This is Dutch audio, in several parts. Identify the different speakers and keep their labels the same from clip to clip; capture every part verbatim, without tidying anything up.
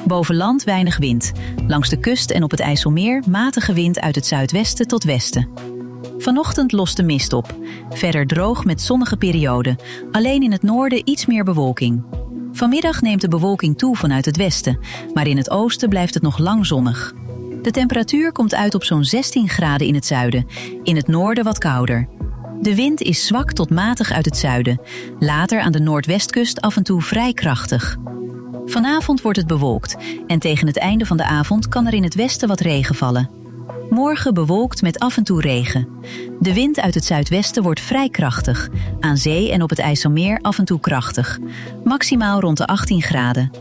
Speaker 1: Boven land weinig wind. Langs de kust en op het IJsselmeer matige wind uit het zuidwesten tot westen. Vanochtend lost de mist op. Verder droog met zonnige perioden. Alleen in het noorden iets meer bewolking. Vanmiddag neemt de bewolking toe vanuit het westen, maar in het oosten blijft het nog lang zonnig. De temperatuur komt uit op zo'n zestien graden in het zuiden, in het noorden wat kouder. De wind is zwak tot matig uit het zuiden, later aan de noordwestkust af en toe vrij krachtig. Vanavond wordt het bewolkt en tegen het einde van de avond kan er in het westen wat regen vallen. Morgen bewolkt met af en toe regen. De wind uit het zuidwesten wordt vrij krachtig. Aan zee en op het IJsselmeer af en toe krachtig. Maximaal rond de achttien graden.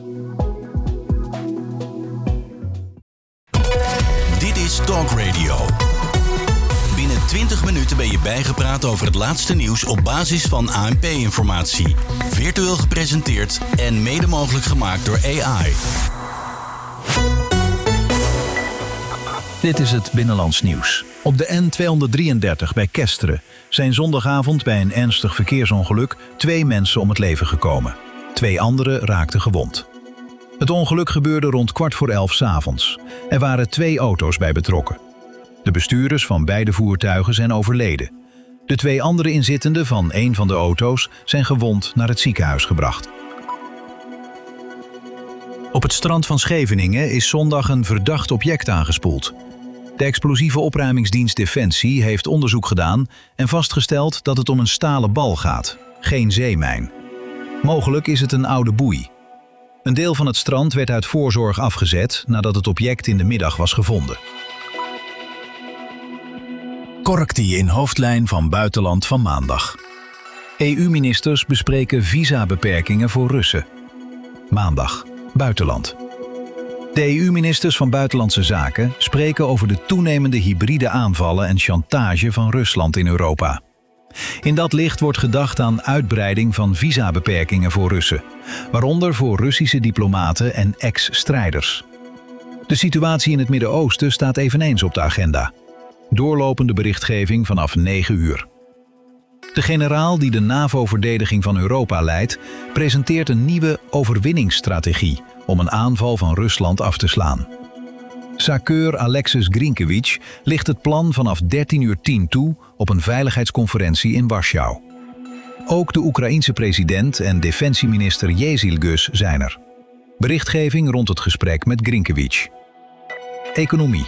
Speaker 2: Dit is Talk Radio. Binnen twintig minuten ben je bijgepraat over het laatste nieuws op basis van A N P-informatie. Virtueel gepresenteerd en mede mogelijk gemaakt door A I.
Speaker 3: Dit is het Binnenlands Nieuws. Op de N tweehonderddrieëndertig bij Kesteren zijn zondagavond bij een ernstig verkeersongeluk twee mensen om het leven gekomen. Twee anderen raakten gewond. Het ongeluk gebeurde rond kwart voor elf 's avonds. Er waren twee auto's bij betrokken. De bestuurders van beide voertuigen zijn overleden. De twee andere inzittenden van één van de auto's zijn gewond naar het ziekenhuis gebracht. Op het strand van Scheveningen is zondag een verdacht object aangespoeld. De explosieve opruimingsdienst Defensie heeft onderzoek gedaan en vastgesteld dat het om een stalen bal gaat, geen zeemijn. Mogelijk is het een oude boei. Een deel van het strand werd uit voorzorg afgezet nadat het object in de middag was gevonden. Correctie in hoofdlijn van buitenland van maandag. E U-ministers bespreken visabeperkingen voor Russen. Maandag, buitenland. De E U-ministers van Buitenlandse Zaken spreken over de toenemende hybride aanvallen en chantage van Rusland in Europa. In dat licht wordt gedacht aan uitbreiding van visabeperkingen voor Russen, waaronder voor Russische diplomaten en ex-strijders. De situatie in het Midden-Oosten staat eveneens op de agenda. Doorlopende berichtgeving vanaf negen uur. De generaal die de NAVO-verdediging van Europa leidt, presenteert een nieuwe overwinningsstrategie om een aanval van Rusland af te slaan. Sakeur Alexis Grinkevich ligt het plan vanaf dertien uur tien toe op een veiligheidsconferentie in Warschau. Ook de Oekraïense president en defensieminister Jezilgus zijn er. Berichtgeving rond het gesprek met Grinkevich. Economie.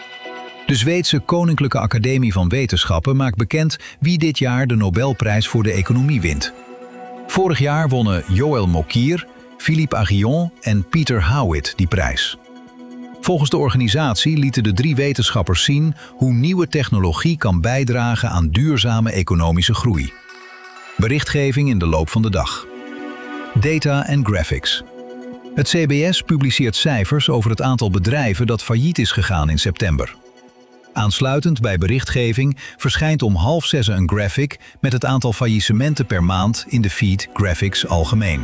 Speaker 3: De Zweedse Koninklijke Academie van Wetenschappen maakt bekend wie dit jaar de Nobelprijs voor de economie wint. Vorig jaar wonnen Joël Mokyr, Philippe Aghion en Peter Howitt die prijs. Volgens de organisatie lieten de drie wetenschappers zien hoe nieuwe technologie kan bijdragen aan duurzame economische groei. Berichtgeving in de loop van de dag. Data en graphics. Het C B S publiceert cijfers over het aantal bedrijven dat failliet is gegaan in september. Aansluitend bij berichtgeving verschijnt om half zes een graphic met het aantal faillissementen per maand in de feed Graphics Algemeen.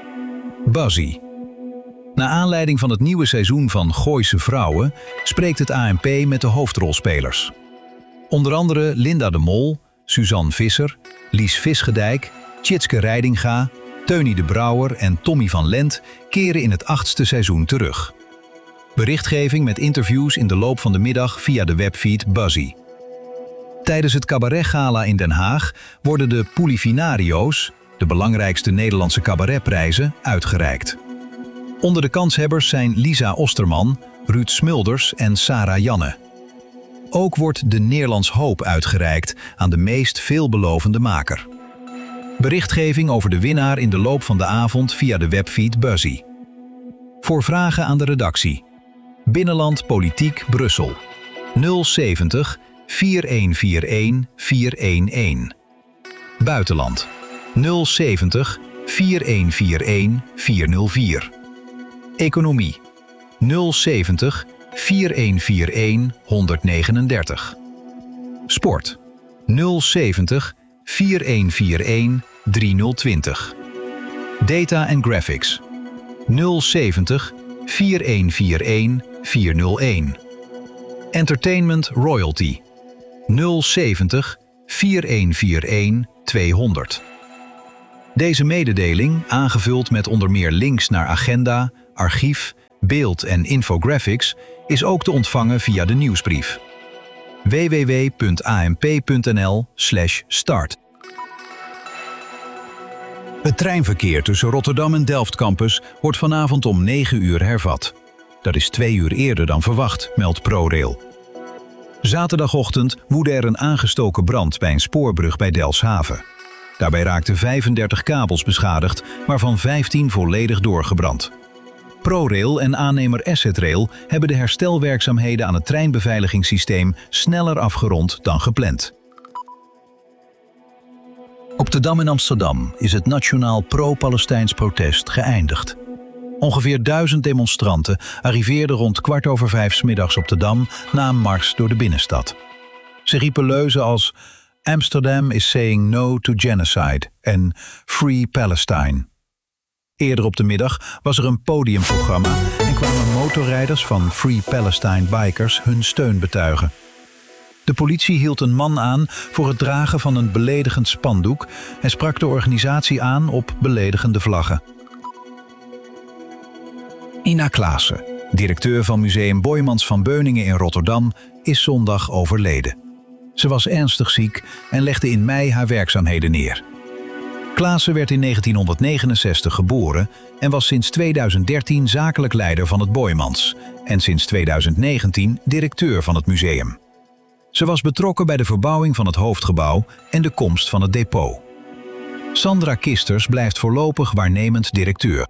Speaker 3: Buzzy. Naar aanleiding van het nieuwe seizoen van Gooise Vrouwen spreekt het A N P met de hoofdrolspelers. Onder andere Linda de Mol, Suzanne Visser, Lies Visgedijk, Tjitske Reidinga, Teunie de Brouwer en Tommy van Lent keren in het achtste seizoen terug. Berichtgeving met interviews in de loop van de middag via de webfeed Buzzy. Tijdens het cabaretgala in Den Haag worden de Pulifinario's, de belangrijkste Nederlandse cabaretprijzen, uitgereikt. Onder de kanshebbers zijn Lisa Osterman, Ruud Smulders en Sarah Janne. Ook wordt de Neerlands Hoop uitgereikt aan de meest veelbelovende maker. Berichtgeving over de winnaar in de loop van de avond via de webfeed Buzzy. Voor vragen aan de redactie. Binnenland Politiek Brussel. nul zeventig vier een vier een vier een een. Buitenland. nul zeventig vier een vier een vier nul vier. Economie. nul zeventig vier een vier een honderdnegenendertig. Sport. nul zeventig vier een vier een drie nul twintig. Data en graphics. nul zeventig vier een vier een vier nul een. Entertainment Royalty. nul zeventig vier een vier een tweehonderd. Deze mededeling, aangevuld met onder meer links naar agenda, archief, beeld en infographics is ook te ontvangen via de nieuwsbrief. w w w punt a m p punt n l slash start. Het treinverkeer tussen Rotterdam en Delft Campus wordt vanavond om negen uur hervat. Dat is twee uur eerder dan verwacht, meldt ProRail. Zaterdagochtend woedde er een aangestoken brand bij een spoorbrug bij Delfshaven. Daarbij raakten vijfendertig kabels beschadigd, waarvan vijftien volledig doorgebrand. ProRail en aannemer Assetrail hebben de herstelwerkzaamheden aan het treinbeveiligingssysteem sneller afgerond dan gepland. Op de Dam in Amsterdam is het nationaal pro-Palestijns protest geëindigd. Ongeveer duizend demonstranten arriveerden rond kwart over vijf 's middags op de Dam na een mars door de binnenstad. Ze riepen leuzen als Amsterdam is saying no to genocide en Free Palestine. Eerder op de middag was er een podiumprogramma en kwamen motorrijders van Free Palestine Bikers hun steun betuigen. De politie hield een man aan voor het dragen van een beledigend spandoek en sprak de organisatie aan op beledigende vlaggen. Ina Klaassen, directeur van Museum Boijmans van Beuningen in Rotterdam, is zondag overleden. Ze was ernstig ziek en legde in mei haar werkzaamheden neer. Klaassen werd in negentienhonderdnegenenzestig geboren en was sinds tweeduizend dertien zakelijk leider van het Boijmans en sinds tweeduizend negentien directeur van het museum. Ze was betrokken bij de verbouwing van het hoofdgebouw en de komst van het depot. Sandra Kisters blijft voorlopig waarnemend directeur.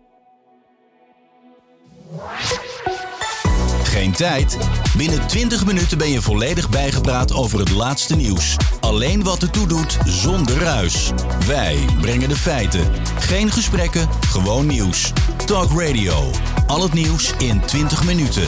Speaker 2: Geen tijd? Binnen twintig minuten ben je volledig bijgepraat over het laatste nieuws. Alleen wat ertoe doet, zonder ruis. Wij brengen de feiten. Geen gesprekken, gewoon nieuws. Talk Radio. Al het nieuws in twintig minuten.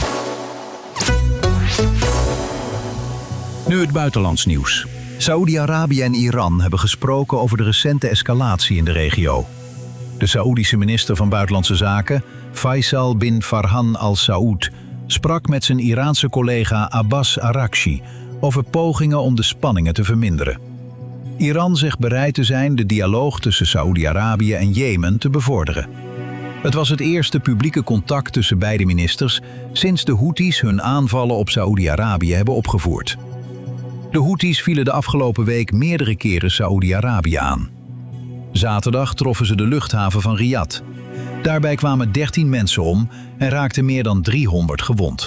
Speaker 3: Nu het buitenlands nieuws. Saoedi-Arabië en Iran hebben gesproken over de recente escalatie in de regio. De Saoedische minister van Buitenlandse Zaken, Faisal bin Farhan al Saud, sprak met zijn Iraanse collega Abbas Araghchi over pogingen om de spanningen te verminderen. Iran zegt bereid te zijn de dialoog tussen Saoedi-Arabië en Jemen te bevorderen. Het was het eerste publieke contact tussen beide ministers sinds de Houthis hun aanvallen op Saoedi-Arabië hebben opgevoerd. De Houthis vielen de afgelopen week meerdere keren Saoedi-Arabië aan. Zaterdag troffen ze de luchthaven van Riyadh. Daarbij kwamen dertien mensen om en raakten meer dan driehonderd gewond.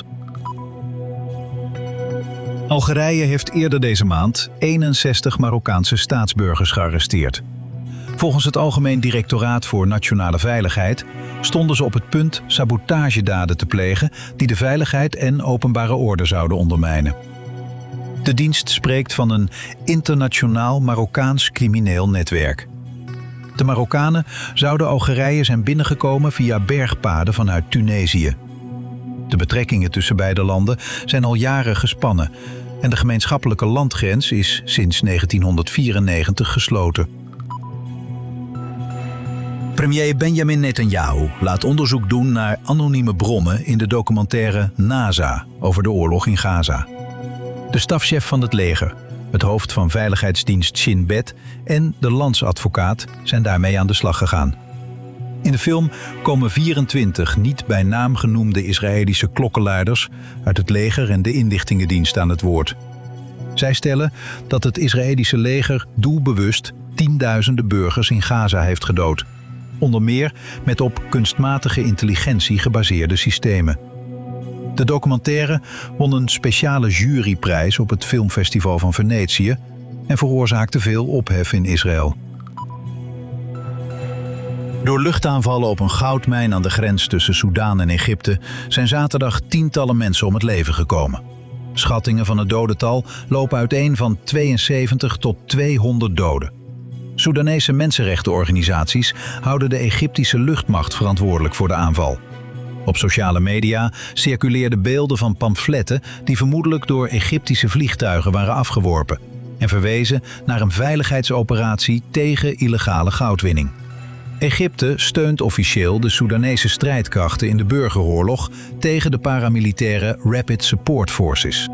Speaker 3: Algerije heeft eerder deze maand eenenzestig Marokkaanse staatsburgers gearresteerd. Volgens het Algemeen Directoraat voor Nationale Veiligheid stonden ze op het punt sabotagedaden te plegen die de veiligheid en openbare orde zouden ondermijnen. De dienst spreekt van een internationaal Marokkaans crimineel netwerk. De Marokkanen zouden Algerije zijn binnengekomen via bergpaden vanuit Tunesië. De betrekkingen tussen beide landen zijn al jaren gespannen en de gemeenschappelijke landgrens is sinds negentienhonderdvierennegentig gesloten. Premier Benjamin Netanyahu laat onderzoek doen naar anonieme bronnen in de documentaire NASA over de oorlog in Gaza. De stafchef van het leger, het hoofd van veiligheidsdienst Shin Bet en de landsadvocaat zijn daarmee aan de slag gegaan. In de film komen vierentwintig niet bij naam genoemde Israëlische klokkenluiders uit het leger en de inlichtingendienst aan het woord. Zij stellen dat het Israëlische leger doelbewust tienduizenden burgers in Gaza heeft gedood. Onder meer met op kunstmatige intelligentie gebaseerde systemen. De documentaire won een speciale juryprijs op het filmfestival van Venetië en veroorzaakte veel ophef in Israël. Door luchtaanvallen op een goudmijn aan de grens tussen Soedan en Egypte zijn zaterdag tientallen mensen om het leven gekomen. Schattingen van het dodental lopen uiteen van tweeënzeventig tot tweehonderd doden. Soedanese mensenrechtenorganisaties houden de Egyptische luchtmacht verantwoordelijk voor de aanval. Op sociale media circuleerden beelden van pamfletten die vermoedelijk door Egyptische vliegtuigen waren afgeworpen en verwezen naar een veiligheidsoperatie tegen illegale goudwinning. Egypte steunt officieel de Soedanese strijdkrachten in de burgeroorlog tegen de paramilitaire Rapid Support Forces.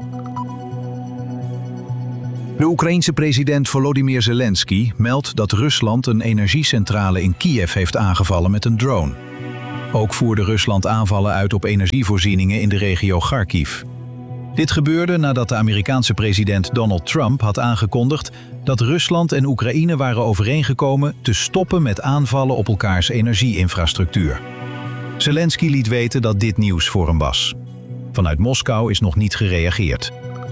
Speaker 3: De Oekraïense president Volodymyr Zelensky meldt dat Rusland een energiecentrale in Kiev heeft aangevallen met een drone. Ook voerde Rusland aanvallen uit op energievoorzieningen in de regio Kharkiv. Dit gebeurde nadat de Amerikaanse president Donald Trump had aangekondigd dat Rusland en Oekraïne waren overeengekomen te stoppen met aanvallen op elkaars energieinfrastructuur. Zelensky liet weten dat dit nieuws voor hem was. Vanuit Moskou is nog niet gereageerd.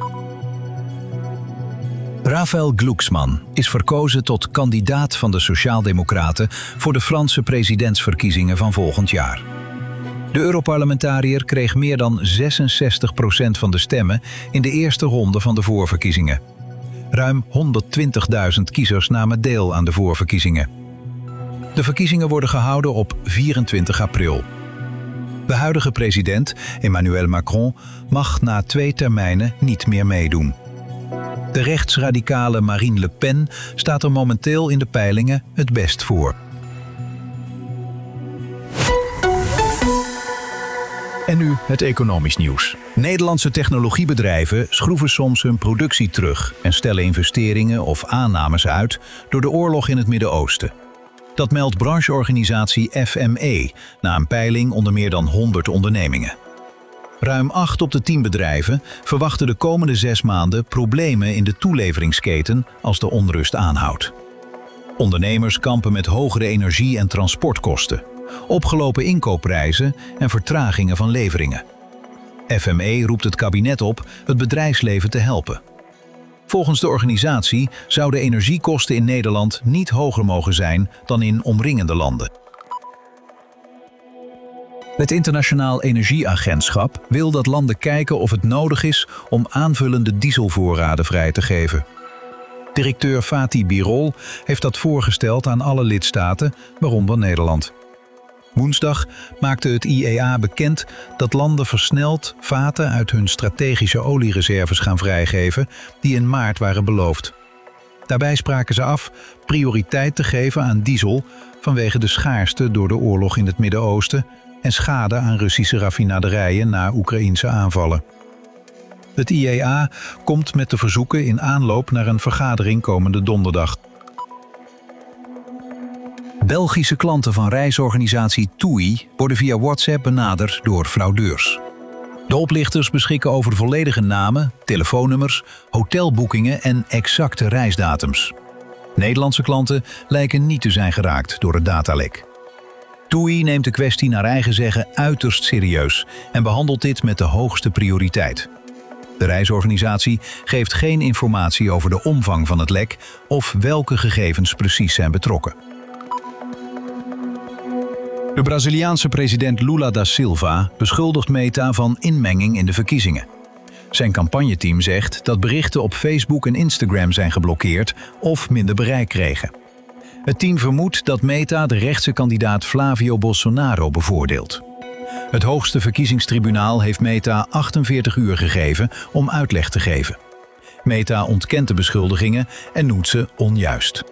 Speaker 3: Raphaël Glucksmann is verkozen tot kandidaat van de Sociaaldemocraten voor de Franse presidentsverkiezingen van volgend jaar. De Europarlementariër kreeg meer dan zesenzestig procent van de stemmen in de eerste ronde van de voorverkiezingen. Ruim honderdtwintigduizend kiezers namen deel aan de voorverkiezingen. De verkiezingen worden gehouden op vierentwintig april. De huidige president, Emmanuel Macron, mag na twee termijnen niet meer meedoen. De rechtsradicale Marine Le Pen staat er momenteel in de peilingen het best voor. En nu het economisch nieuws. Nederlandse technologiebedrijven schroeven soms hun productie terug en stellen investeringen of aannames uit door de oorlog in het Midden-Oosten. Dat meldt brancheorganisatie F M E na een peiling onder meer dan honderd ondernemingen. Ruim acht op de tien bedrijven verwachten de komende zes maanden problemen in de toeleveringsketen als de onrust aanhoudt. Ondernemers kampen met hogere energie- en transportkosten, opgelopen inkoopprijzen en vertragingen van leveringen. F M E roept het kabinet op het bedrijfsleven te helpen. Volgens de organisatie zouden energiekosten in Nederland niet hoger mogen zijn dan in omringende landen. Het Internationaal Energieagentschap wil dat landen kijken of het nodig is om aanvullende dieselvoorraden vrij te geven. Directeur Fatih Birol heeft dat voorgesteld aan alle lidstaten, waaronder Nederland. Woensdag maakte het I E A bekend dat landen versneld vaten uit hun strategische oliereserves gaan vrijgeven die in maart waren beloofd. Daarbij spraken ze af prioriteit te geven aan diesel vanwege de schaarste door de oorlog in het Midden-Oosten en schade aan Russische raffinaderijen na Oekraïense aanvallen. Het I E A komt met de verzoeken in aanloop naar een vergadering komende donderdag. Belgische klanten van reisorganisatie TUI worden via WhatsApp benaderd door fraudeurs. De oplichters beschikken over volledige namen, telefoonnummers, hotelboekingen en exacte reisdatums. Nederlandse klanten lijken niet te zijn geraakt door het datalek. TUI neemt de kwestie naar eigen zeggen uiterst serieus en behandelt dit met de hoogste prioriteit. De reisorganisatie geeft geen informatie over de omvang van het lek of welke gegevens precies zijn betrokken. De Braziliaanse president Lula da Silva beschuldigt Meta van inmenging in de verkiezingen. Zijn campagneteam zegt dat berichten op Facebook en Instagram zijn geblokkeerd of minder bereik kregen. Het team vermoedt dat Meta de rechtse kandidaat Flavio Bolsonaro bevoordeelt. Het hoogste verkiezingstribunaal heeft Meta achtenveertig uur gegeven om uitleg te geven. Meta ontkent de beschuldigingen en noemt ze onjuist.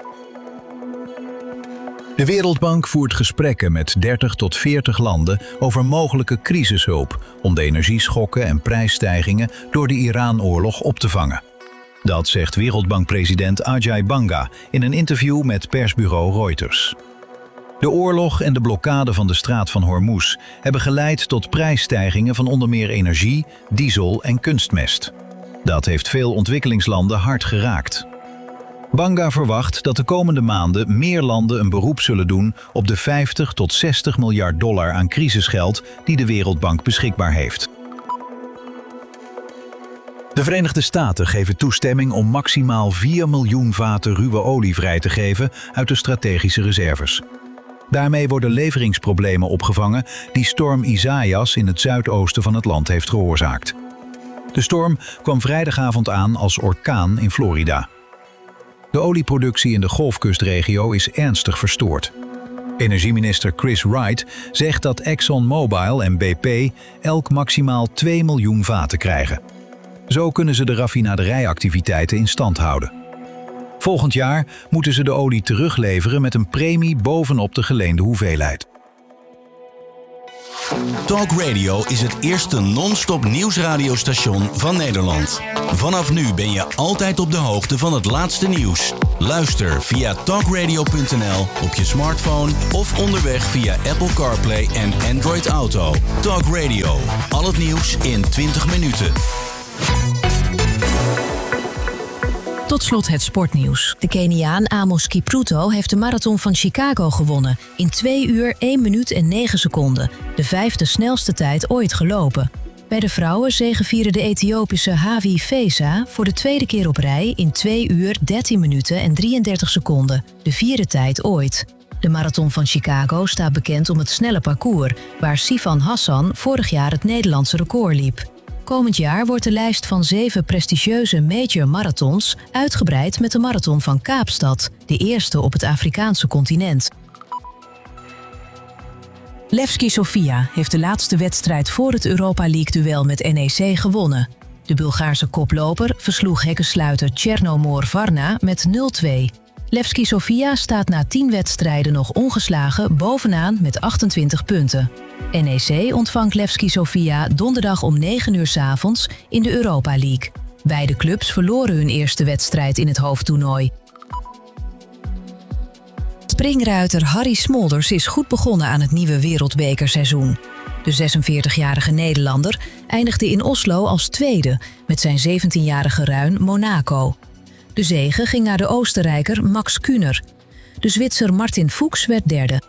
Speaker 3: De Wereldbank voert gesprekken met dertig tot veertig landen over mogelijke crisishulp om de energieschokken en prijsstijgingen door de Iran-oorlog op te vangen. Dat zegt Wereldbankpresident Ajay Banga in een interview met persbureau Reuters. De oorlog en de blokkade van de straat van Hormuz hebben geleid tot prijsstijgingen van onder meer energie, diesel en kunstmest. Dat heeft veel ontwikkelingslanden hard geraakt. Banga verwacht dat de komende maanden meer landen een beroep zullen doen op de vijftig tot zestig miljard dollar aan crisisgeld die de Wereldbank beschikbaar heeft. De Verenigde Staten geven toestemming om maximaal vier miljoen vaten ruwe olie vrij te geven uit de strategische reserves. Daarmee worden leveringsproblemen opgevangen die storm Isaias in het zuidoosten van het land heeft veroorzaakt. De storm kwam vrijdagavond aan als orkaan in Florida. De olieproductie in de Golfkustregio is ernstig verstoord. Energieminister Chris Wright zegt dat ExxonMobil en B P elk maximaal twee miljoen vaten krijgen. Zo kunnen ze de raffinaderijactiviteiten in stand houden. Volgend jaar moeten ze de olie terugleveren met een premie bovenop de geleende hoeveelheid.
Speaker 2: Talk Radio is het eerste non-stop nieuwsradiostation van Nederland. Vanaf nu ben je altijd op de hoogte van het laatste nieuws. Luister via talkradio punt n l op je smartphone of onderweg via Apple CarPlay en Android Auto. Talk Radio. Al het nieuws in twintig minuten.
Speaker 4: Tot slot het sportnieuws. De Keniaan Amos Kipruto heeft de marathon van Chicago gewonnen. In twee uur, één minuut en negen seconden. De vijfde snelste tijd ooit gelopen. Bij de vrouwen zegevierde de Ethiopische Havi Feza voor de tweede keer op rij in twee uur, dertien minuten en drieëndertig seconden. De vierde tijd ooit. De marathon van Chicago staat bekend om het snelle parcours, waar Sifan Hassan vorig jaar het Nederlandse record liep. Komend jaar wordt de lijst van zeven prestigieuze major marathons uitgebreid met de marathon van Kaapstad, de eerste op het Afrikaanse continent. Levski Sofia heeft de laatste wedstrijd voor het Europa League-duel met N E C gewonnen. De Bulgaarse koploper versloeg hekkensluiter Chernomor Varna met nul twee. Levski Sofia staat na tien wedstrijden nog ongeslagen bovenaan met achtentwintig punten. N E C ontvangt Levski Sofia donderdag om negen uur 's avonds in de Europa League. Beide clubs verloren hun eerste wedstrijd in het hoofdtoernooi. Springruiter Harry Smolders is goed begonnen aan het nieuwe wereldbekerseizoen. De zesenveertigjarige Nederlander eindigde in Oslo als tweede met zijn zeventienjarige ruin Monaco. De zege ging naar de Oostenrijker Max Kühner. De Zwitser Martin Fuchs werd derde.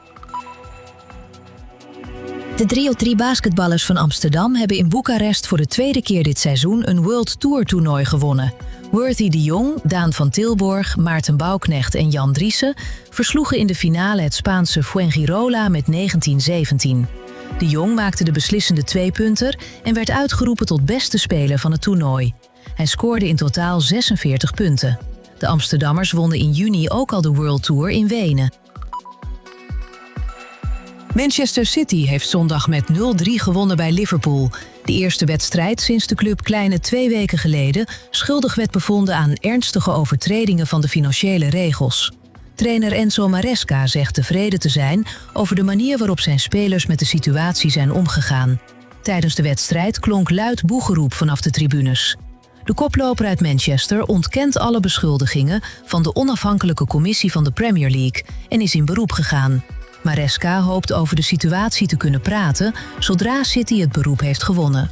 Speaker 4: De drie op drie basketballers van Amsterdam hebben in Boekarest voor de tweede keer dit seizoen een World Tour toernooi gewonnen. Worthy de Jong, Daan van Tilborg, Maarten Bouwknecht en Jan Driessen versloegen in de finale het Spaanse Fuengirola met negentien zeventien. De Jong maakte de beslissende tweepunter en werd uitgeroepen tot beste speler van het toernooi. Hij scoorde in totaal zesenveertig punten. De Amsterdammers wonnen in juni ook al de World Tour in Wenen. Manchester City heeft zondag met nul drie gewonnen bij Liverpool. De eerste wedstrijd sinds de club kleine twee weken geleden schuldig werd bevonden aan ernstige overtredingen van de financiële regels. Trainer Enzo Maresca zegt tevreden te zijn over de manier waarop zijn spelers met de situatie zijn omgegaan. Tijdens de wedstrijd klonk luid boegeroep vanaf de tribunes. De koploper uit Manchester ontkent alle beschuldigingen van de onafhankelijke commissie van de Premier League en is in beroep gegaan. Maresca hoopt over de situatie te kunnen praten zodra City het beroep heeft gewonnen.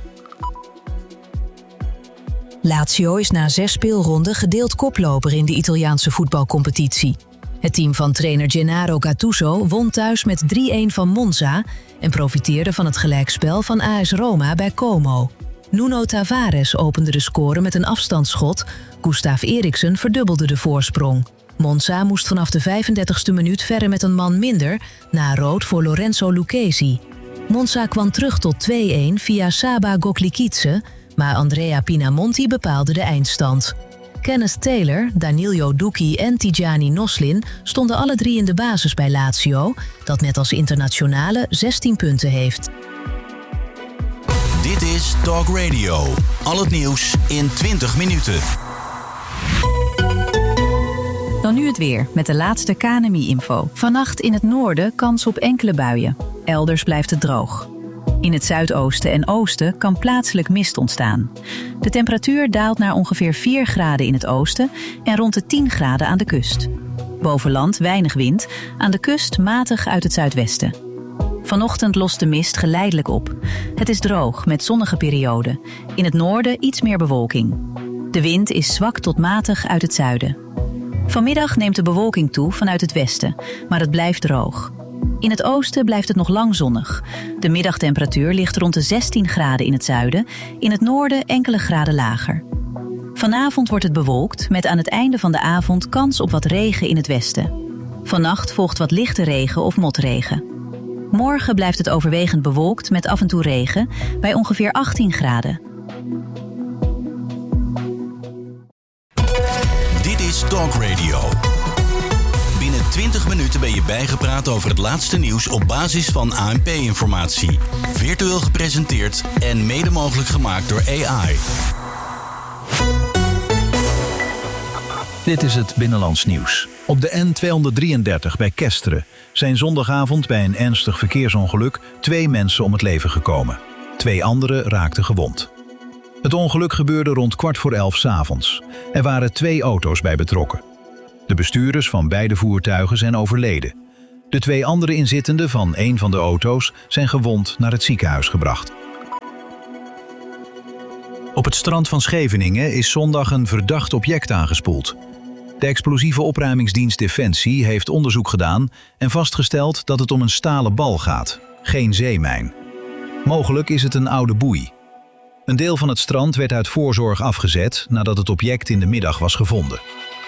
Speaker 4: Lazio is na zes speelronden gedeeld koploper in de Italiaanse voetbalcompetitie. Het team van trainer Gennaro Gattuso won thuis met drie-een van Monza en profiteerde van het gelijkspel van A S Roma bij Como. Nuno Tavares opende de score met een afstandsschot. Gustav Eriksen verdubbelde de voorsprong. Monza moest vanaf de vijfendertigste minuut verder met een man minder na rood voor Lorenzo Lucchesi. Monza kwam terug tot twee-een via Saba Goklikidze, maar Andrea Pinamonti bepaalde de eindstand. Kenneth Taylor, Danilo Ducchi en Tijani Noslin stonden alle drie in de basis bij Lazio, dat net als internationale zestien punten heeft.
Speaker 2: Dit is Talk Radio. Al het nieuws in twintig minuten.
Speaker 1: Dan nu het weer met de laatste K N M I-info. Vannacht in het noorden kans op enkele buien. Elders blijft het droog. In het zuidoosten en oosten kan plaatselijk mist ontstaan. De temperatuur daalt naar ongeveer vier graden in het oosten en rond de tien graden aan de kust. Boven land weinig wind, aan de kust matig uit het zuidwesten. Vanochtend lost de mist geleidelijk op. Het is droog met zonnige perioden. In het noorden iets meer bewolking. De wind is zwak tot matig uit het zuiden. Vanmiddag neemt de bewolking toe vanuit het westen, maar het blijft droog. In het oosten blijft het nog lang zonnig. De middagtemperatuur ligt rond de zestien graden in het zuiden, in het noorden enkele graden lager. Vanavond wordt het bewolkt, met aan het einde van de avond kans op wat regen in het westen. Vannacht volgt wat lichte regen of motregen. Morgen blijft het overwegend bewolkt met af en toe regen, bij ongeveer achttien graden.
Speaker 2: Dit is Talk Radio. Binnen twintig minuten ben je bijgepraat over het laatste nieuws op basis van A N P-informatie. Virtueel gepresenteerd en mede mogelijk gemaakt door A I.
Speaker 3: Dit is het Binnenlands Nieuws. Op de N tweehonderddrieëndertig bij Kesteren zijn zondagavond bij een ernstig verkeersongeluk twee mensen om het leven gekomen. Twee anderen raakten gewond. Het ongeluk gebeurde rond kwart voor elf 's avonds. Er waren twee auto's bij betrokken. De bestuurders van beide voertuigen zijn overleden. De twee andere inzittenden van een van de auto's zijn gewond naar het ziekenhuis gebracht. Op het strand van Scheveningen is zondag een verdacht object aangespoeld. De explosieve opruimingsdienst Defensie heeft onderzoek gedaan en vastgesteld dat het om een stalen bal gaat, geen zeemijn. Mogelijk is het een oude boei. Een deel van het strand werd uit voorzorg afgezet nadat het object in de middag was gevonden.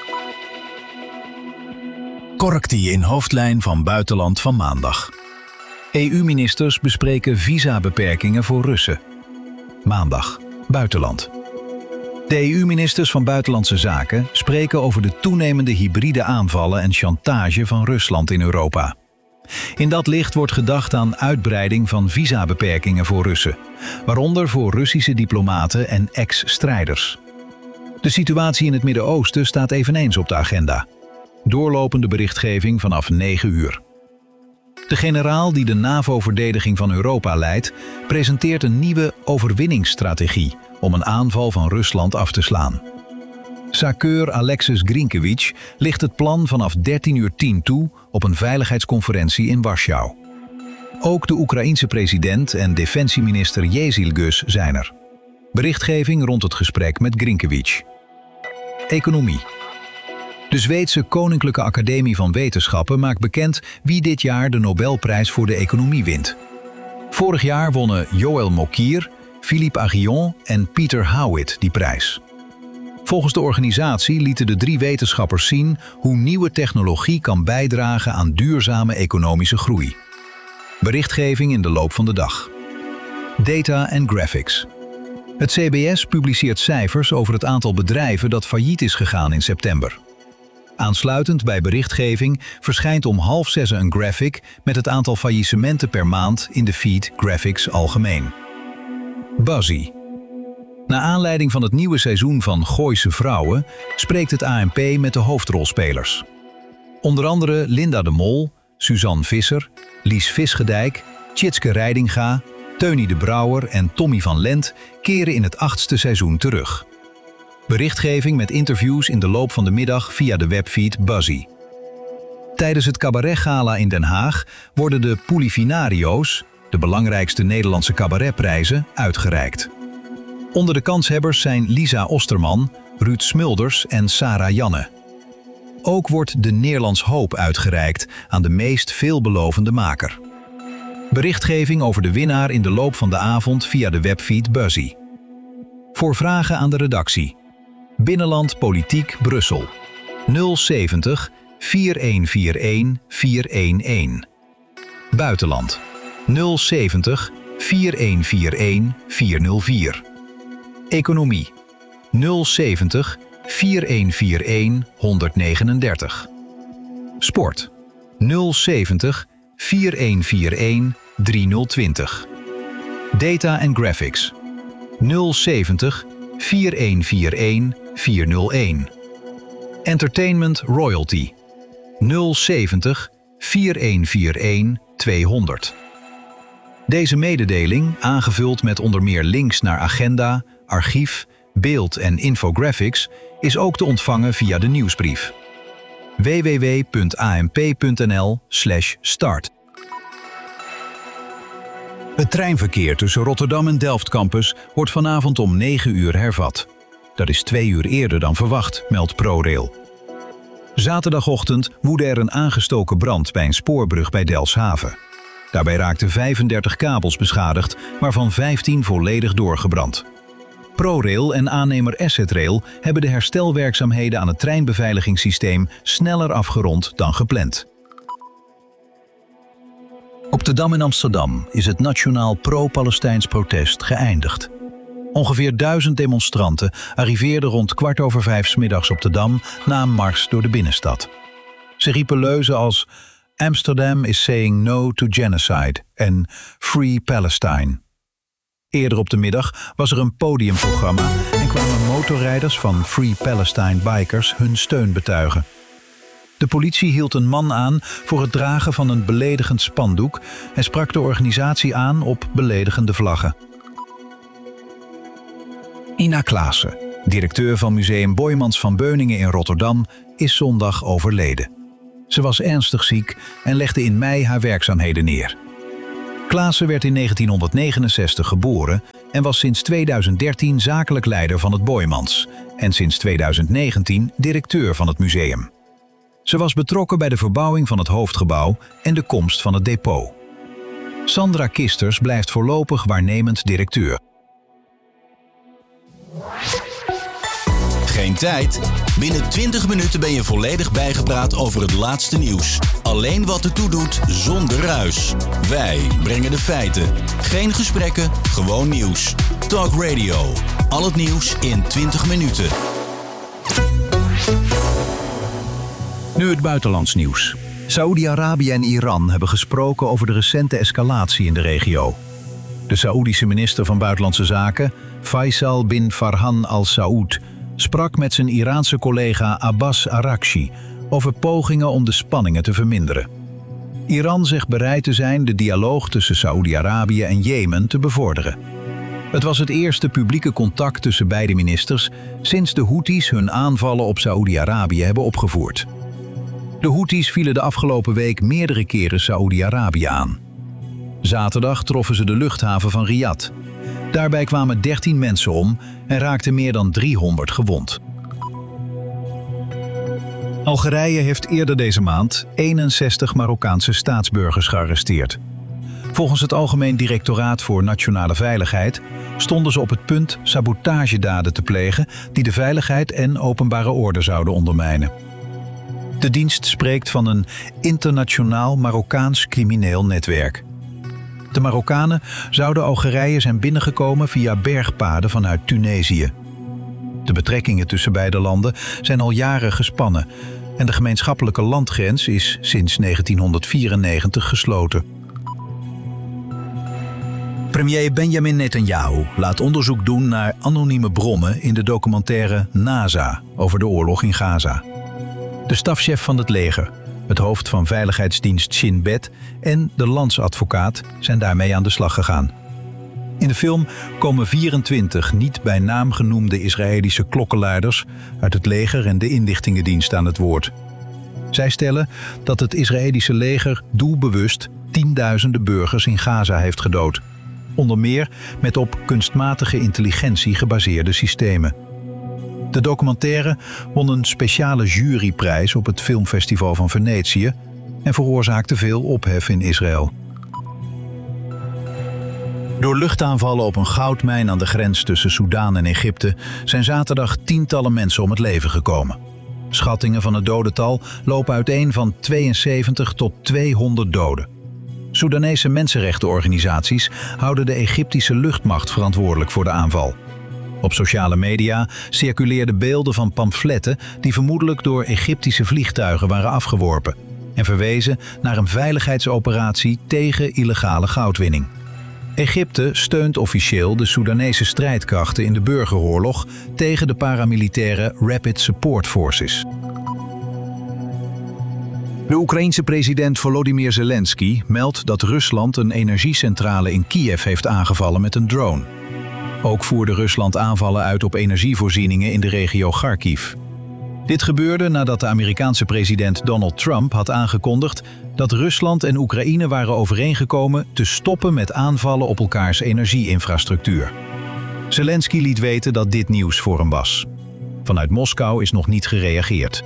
Speaker 3: Correctie in hoofdlijn van buitenland van maandag. E U-ministers bespreken visabeperkingen voor Russen. Maandag, buitenland. De E U-ministers van Buitenlandse Zaken spreken over de toenemende hybride aanvallen en chantage van Rusland in Europa. In dat licht wordt gedacht aan uitbreiding van visabeperkingen voor Russen, waaronder voor Russische diplomaten en ex-strijders. De situatie in het Midden-Oosten staat eveneens op de agenda. Doorlopende berichtgeving vanaf negen uur. De generaal die de NAVO-verdediging van Europa leidt, presenteert een nieuwe overwinningsstrategie om een aanval van Rusland af te slaan. Zakeur Alexis Grinkewitsch licht het plan vanaf dertien uur tien toe op een veiligheidsconferentie in Warschau. Ook de Oekraïense president en defensieminister Jezilgus zijn er. Berichtgeving rond het gesprek met Grinkewitsch. Economie. De Zweedse Koninklijke Academie van Wetenschappen maakt bekend wie dit jaar de Nobelprijs voor de economie wint. Vorig jaar wonnen Joël Mokyr, Philippe Aghion en Peter Howitt die prijs. Volgens de organisatie lieten de drie wetenschappers zien hoe nieuwe technologie kan bijdragen aan duurzame economische groei. Berichtgeving in de loop van de dag. Data en graphics. Het C B S publiceert cijfers over het aantal bedrijven dat failliet is gegaan in september. Aansluitend bij berichtgeving verschijnt om half zes een graphic met het aantal faillissementen per maand in de feed Graphics Algemeen. Buzzy. Naar aanleiding van het nieuwe seizoen van Gooise Vrouwen spreekt het A N P met de hoofdrolspelers. Onder andere Linda de Mol, Suzanne Visser, Lies Visgedijk, Tjitske Reidinga, Teunie de Brouwer en Tommy van Lent keren in het achtste seizoen terug. Berichtgeving met interviews in de loop van de middag via de webfeed Buzzy. Tijdens het cabaretgala in Den Haag worden de Pulifinario's, de belangrijkste Nederlandse cabaretprijzen, uitgereikt. Onder de kanshebbers zijn Lisa Osterman, Ruud Smulders en Sarah Janne. Ook wordt de Neerlands Hoop uitgereikt aan de meest veelbelovende maker. Berichtgeving over de winnaar in de loop van de avond via de webfeed Buzzy. Voor vragen aan de redactie. Binnenland Politiek Brussel. nul zeventig vier een vier een vier een een. Buitenland. nul zeventig vier een vier een vier nul vier. Economie. nul zeventig vier een vier een honderdnegenendertig. Sport. nul zeventig vier een vier een drie nul twintig. Data en graphics. nul zeventig vier een vier een vier nul een. Entertainment royalty. nul zeventig vier een vier een tweehonderd. Deze mededeling, aangevuld met onder meer links naar agenda, archief, beeld en infographics, is ook te ontvangen via de nieuwsbrief. w w w punt a m p punt n l slash start. Het treinverkeer tussen Rotterdam en Delft Campus wordt vanavond om negen uur hervat. Dat is twee uur eerder dan verwacht, meldt ProRail. Zaterdagochtend woedde er een aangestoken brand bij een spoorbrug bij Delfshaven. Daarbij raakten vijfendertig kabels beschadigd, waarvan vijftien volledig doorgebrand. ProRail en aannemer Asset Rail hebben de herstelwerkzaamheden aan het treinbeveiligingssysteem sneller afgerond dan gepland. Op de Dam in Amsterdam is het nationaal pro-Palestijns protest geëindigd. Ongeveer duizend demonstranten arriveerden rond kwart over vijf 's middags op de Dam na een mars door de binnenstad. Ze riepen leuzen als Amsterdam is saying no to genocide en Free Palestine. Eerder op de middag was er een podiumprogramma en kwamen motorrijders van Free Palestine Bikers hun steun betuigen. De politie hield een man aan voor het dragen van een beledigend spandoek en sprak de organisatie aan op beledigende vlaggen. Ina Klaassen, directeur van Museum Boijmans van Beuningen in Rotterdam, is zondag overleden. Ze was ernstig ziek en legde in mei haar werkzaamheden neer. Klaassen werd in negentienhonderdnegenenzestig geboren en was sinds tweeduizend dertien zakelijk leider van het Boijmans en sinds tweeduizend negentien directeur van het museum. Ze was betrokken bij de verbouwing van het hoofdgebouw en de komst van het depot. Sandra Kisters blijft voorlopig waarnemend directeur.
Speaker 2: Geen tijd? Binnen twintig minuten ben je volledig bijgepraat over het laatste nieuws. Alleen wat ertoe doet, zonder ruis. Wij brengen de feiten. Geen gesprekken, gewoon nieuws. Talk Radio. Al het nieuws in twintig minuten.
Speaker 3: Nu het buitenlands nieuws. Saoedi-Arabië en Iran hebben gesproken over de recente escalatie in de regio. De Saoedische minister van Buitenlandse Zaken, Faisal bin Farhan al Saud, sprak met zijn Iraanse collega Abbas Araghchi over pogingen om de spanningen te verminderen. Iran zegt bereid te zijn de dialoog tussen Saoedi-Arabië en Jemen te bevorderen. Het was het eerste publieke contact tussen beide ministers sinds de Houthis hun aanvallen op Saoedi-Arabië hebben opgevoerd. De Houthis vielen de afgelopen week meerdere keren Saoedi-Arabië aan. Zaterdag troffen ze de luchthaven van Riyadh. Daarbij kwamen dertien mensen om en raakten meer dan driehonderd gewond. Algerije heeft eerder deze maand eenenzestig Marokkaanse staatsburgers gearresteerd. Volgens het Algemeen Directoraat voor Nationale Veiligheid stonden ze op het punt sabotagedaden te plegen die de veiligheid en openbare orde zouden ondermijnen. De dienst spreekt van een internationaal Marokkaans crimineel netwerk. De Marokkanen zouden Algerije zijn binnengekomen via bergpaden vanuit Tunesië. De betrekkingen tussen beide landen zijn al jaren gespannen en de gemeenschappelijke landgrens is sinds negentienhonderdvierennegentig gesloten. Premier Benjamin Netanyahu laat onderzoek doen naar anonieme bronnen in de documentaire NASA over de oorlog in Gaza. De stafchef van het leger, het hoofd van veiligheidsdienst Shin Bet en de landsadvocaat zijn daarmee aan de slag gegaan. In de film komen vierentwintig niet bij naam genoemde Israëlische klokkenluiders uit het leger en de inlichtingendienst aan het woord. Zij stellen dat het Israëlische leger doelbewust tienduizenden burgers in Gaza heeft gedood. Onder meer met op kunstmatige intelligentie gebaseerde systemen. De documentaire won een speciale juryprijs op het filmfestival van Venetië en veroorzaakte veel ophef in Israël. Door luchtaanvallen op een goudmijn aan de grens tussen Soedan en Egypte zijn zaterdag tientallen mensen om het leven gekomen. Schattingen van het dodental lopen uiteen van tweeënzeventig tot tweehonderd doden. Soedanese mensenrechtenorganisaties houden de Egyptische luchtmacht verantwoordelijk voor de aanval. Op sociale media circuleerden beelden van pamfletten die vermoedelijk door Egyptische vliegtuigen waren afgeworpen en verwezen naar een veiligheidsoperatie tegen illegale goudwinning. Egypte steunt officieel de Soedanese strijdkrachten in de burgeroorlog tegen de paramilitaire Rapid Support Forces. De Oekraïense president Volodymyr Zelensky meldt dat Rusland een energiecentrale in Kiev heeft aangevallen met een drone. Ook voerde Rusland aanvallen uit op energievoorzieningen in de regio Kharkiv. Dit gebeurde nadat de Amerikaanse president Donald Trump had aangekondigd dat Rusland en Oekraïne waren overeengekomen te stoppen met aanvallen op elkaars energieinfrastructuur. Zelensky liet weten dat dit nieuws voor hem was. Vanuit Moskou is nog niet gereageerd.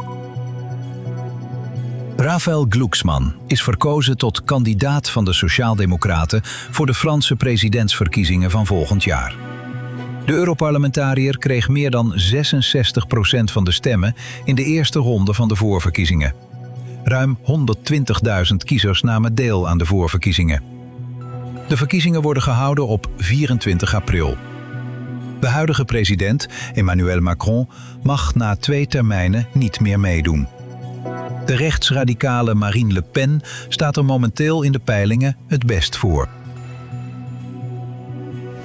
Speaker 3: Raphaël Glucksmann is verkozen tot kandidaat van de Sociaaldemocraten voor de Franse presidentsverkiezingen van volgend jaar. De Europarlementariër kreeg meer dan zesenzestig procent van de stemmen in de eerste ronde van de voorverkiezingen. Ruim honderdtwintigduizend kiezers namen deel aan de voorverkiezingen. De verkiezingen worden gehouden op vierentwintig april. De huidige president, Emmanuel Macron, mag na twee termijnen niet meer meedoen. De rechtsradicale Marine Le Pen staat er momenteel in de peilingen het best voor.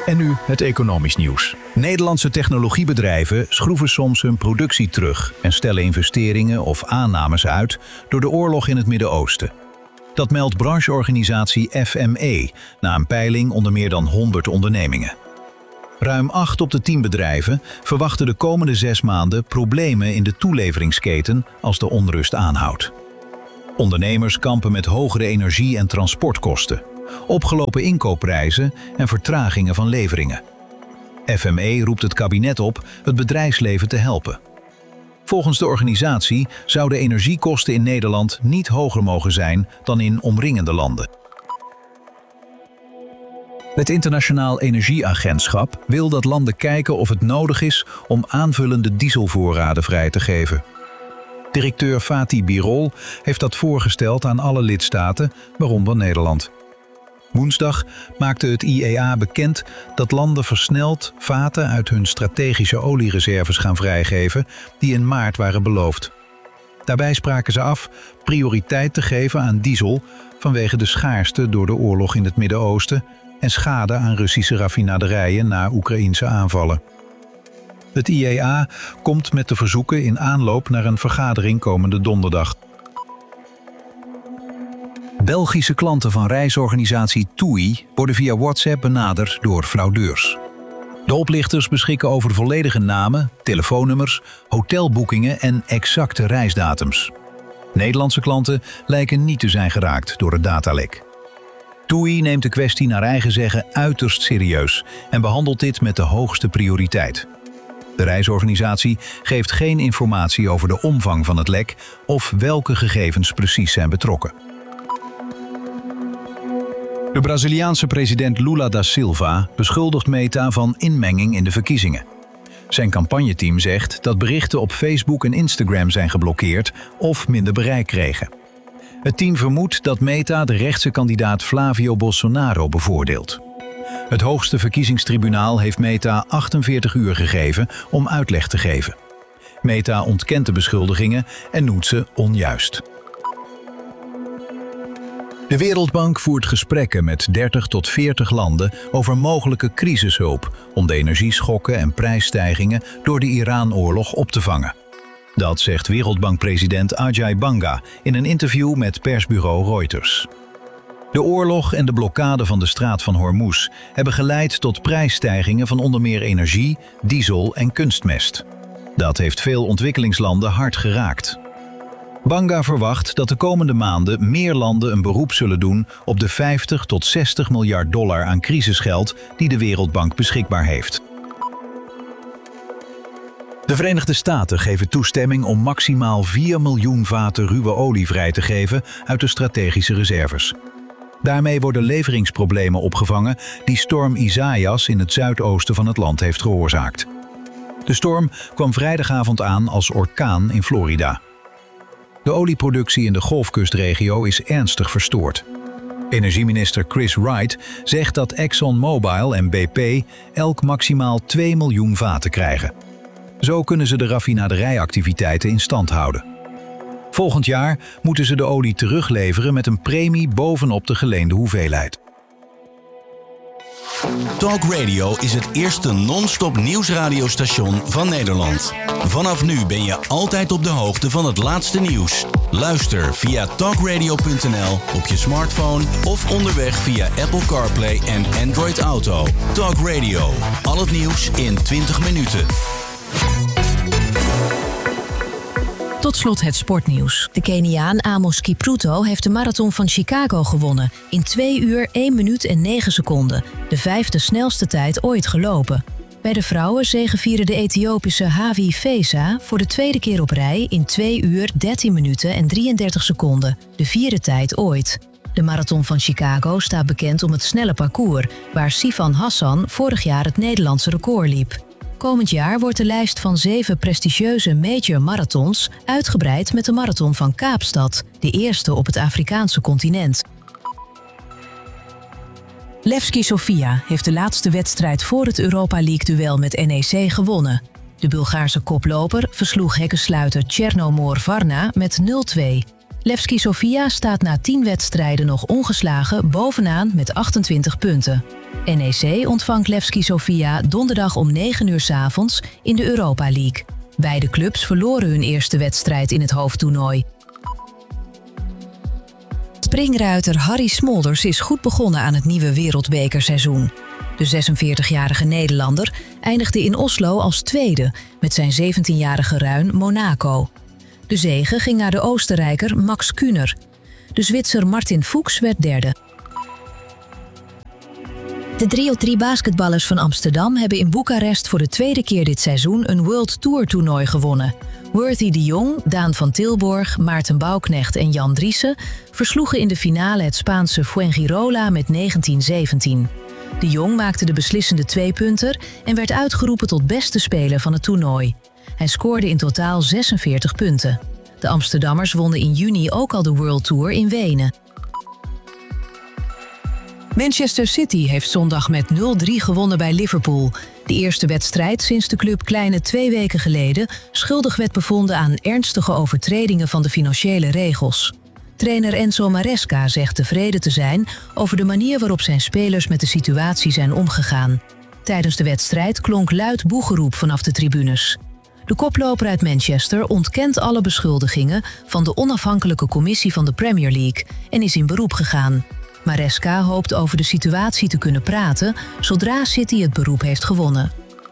Speaker 3: En nu het economisch nieuws. Nederlandse technologiebedrijven schroeven soms hun productie terug en stellen investeringen of aannames uit door de oorlog in het Midden-Oosten. Dat meldt brancheorganisatie F M E na een peiling onder meer dan honderd ondernemingen. Ruim acht op de tien bedrijven verwachten de komende zes maanden problemen in de toeleveringsketen als de onrust aanhoudt. Ondernemers kampen met hogere energie- en transportkosten, opgelopen inkoopprijzen en vertragingen van leveringen. F M E roept het kabinet op het bedrijfsleven te helpen. Volgens de organisatie zouden energiekosten in Nederland niet hoger mogen zijn dan in omringende landen. Het Internationaal Energieagentschap wil dat landen kijken of het nodig is om aanvullende dieselvoorraden vrij te geven. Directeur Fatih Birol heeft dat voorgesteld aan alle lidstaten, waaronder Nederland. Woensdag maakte het I E A bekend dat landen versneld vaten uit hun strategische oliereserves gaan vrijgeven die in maart waren beloofd. Daarbij spraken ze af prioriteit te geven aan diesel vanwege de schaarste door de oorlog in het Midden-Oosten en schade aan Russische raffinaderijen na Oekraïense aanvallen. Het I E A komt met de verzoeken in aanloop naar een vergadering komende donderdag. Belgische klanten van reisorganisatie TUI worden via WhatsApp benaderd door fraudeurs. De oplichters beschikken over volledige namen, telefoonnummers, hotelboekingen en exacte reisdatums. Nederlandse klanten lijken niet te zijn geraakt door het datalek. TUI neemt de kwestie naar eigen zeggen uiterst serieus en behandelt dit met de hoogste prioriteit. De reisorganisatie geeft geen informatie over de omvang van het lek of welke gegevens precies zijn betrokken. De Braziliaanse president Lula da Silva beschuldigt Meta van inmenging in de verkiezingen. Zijn campagneteam zegt dat berichten op Facebook en Instagram zijn geblokkeerd of minder bereik kregen. Het team vermoedt dat Meta de rechtse kandidaat Flavio Bolsonaro bevoordeelt. Het hoogste verkiezingstribunaal heeft Meta achtenveertig uur gegeven om uitleg te geven. Meta ontkent de beschuldigingen en noemt ze onjuist. De Wereldbank voert gesprekken met dertig tot veertig landen over mogelijke crisishulp om de energieschokken en prijsstijgingen door de Iran-oorlog op te vangen. Dat zegt Wereldbankpresident Ajay Banga in een interview met persbureau Reuters. De oorlog en de blokkade van de straat van Hormuz hebben geleid tot prijsstijgingen van onder meer energie, diesel en kunstmest. Dat heeft veel ontwikkelingslanden hard geraakt. Banga verwacht dat de komende maanden meer landen een beroep zullen doen op de vijftig tot zestig miljard dollar aan crisisgeld die de Wereldbank beschikbaar heeft. De Verenigde Staten geven toestemming om maximaal vier miljoen vaten ruwe olie vrij te geven uit de strategische reserves. Daarmee worden leveringsproblemen opgevangen die storm Isaias in het zuidoosten van het land heeft veroorzaakt. De storm kwam vrijdagavond aan als orkaan in Florida. De olieproductie in de Golfkustregio is ernstig verstoord. Energieminister Chris Wright zegt dat ExxonMobil en B P elk maximaal twee miljoen vaten krijgen. Zo kunnen ze de raffinaderijactiviteiten in stand houden. Volgend jaar moeten ze de olie terugleveren met een premie bovenop de geleende hoeveelheid.
Speaker 2: Talk Radio is het eerste non-stop nieuwsradiostation van Nederland. Vanaf nu ben je altijd op de hoogte van het laatste nieuws. Luister via talkradio punt n l op je smartphone of onderweg via Apple CarPlay en Android Auto. Talk Radio, al het nieuws in twintig minuten.
Speaker 4: Tot slot het sportnieuws. De Keniaan Amos Kipruto heeft de marathon van Chicago gewonnen. In twee uur, één minuut en negen seconden. De vijfde snelste tijd ooit gelopen. Bij de vrouwen zegevierde de Ethiopische Havi Feza voor de tweede keer op rij in twee uur, dertien minuten en drieëndertig seconden. De vierde tijd ooit. De marathon van Chicago staat bekend om het snelle parcours, waar Sifan Hassan vorig jaar het Nederlandse record liep. Komend jaar wordt de lijst van zeven prestigieuze major marathons uitgebreid met de marathon van Kaapstad, de eerste op het Afrikaanse continent. Levski Sofia heeft de laatste wedstrijd voor het Europa League-duel met N E C gewonnen. De Bulgaarse koploper versloeg hekkensluiter Chernomor Varna met nul twee. Levski Sofia staat na tien wedstrijden nog ongeslagen bovenaan met achtentwintig punten. N E C ontvangt Levski Sofia donderdag om negen uur 's avonds in de Europa League. Beide clubs verloren hun eerste wedstrijd in het hoofdtoernooi. Springruiter Harry Smolders is goed begonnen aan het nieuwe wereldbekerseizoen. De zesenveertigjarige Nederlander eindigde in Oslo als tweede met zijn zeventienjarige ruin Monaco. De zege ging naar de Oostenrijker Max Kühner. De Zwitser Martin Fuchs werd derde. De drie op drie basketballers van Amsterdam hebben in Boekarest voor de tweede keer dit seizoen een World Tour toernooi gewonnen. Worthy de Jong, Daan van Tilborg, Maarten Bouwknecht en Jan Driessen versloegen in de finale het Spaanse Fuengirola met negentien zeventien. De Jong maakte de beslissende tweepunter en werd uitgeroepen tot beste speler van het toernooi. Hij scoorde in totaal zesenveertig punten. De Amsterdammers wonnen in juni ook al de World Tour in Wenen. Manchester City heeft zondag met nul drie gewonnen bij Liverpool. De eerste wedstrijd sinds de club kleine twee weken geleden schuldig werd bevonden aan ernstige overtredingen van de financiële regels. Trainer Enzo Maresca zegt tevreden te zijn over de manier waarop zijn spelers met de situatie zijn omgegaan. Tijdens de wedstrijd klonk luid boegeroep vanaf de tribunes. De koploper uit Manchester ontkent alle beschuldigingen van de onafhankelijke commissie van de Premier League en is in beroep gegaan. Maresca hoopt over de situatie te kunnen praten zodra City het beroep heeft gewonnen.